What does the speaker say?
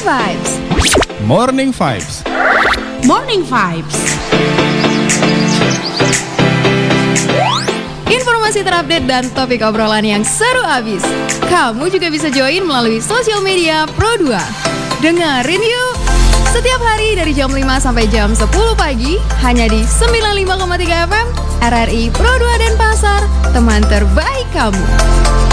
Vibes. Morning Vibes. Morning Vibes. Informasi terupdate dan topik obrolan yang seru abis. Kamu juga bisa join melalui sosial media Pro2. Dengerin yuk! Setiap hari dari jam 5 sampai jam 10 pagi, hanya di 95,3 FM, RRI Pro2 Denpasar, teman terbaik kamu.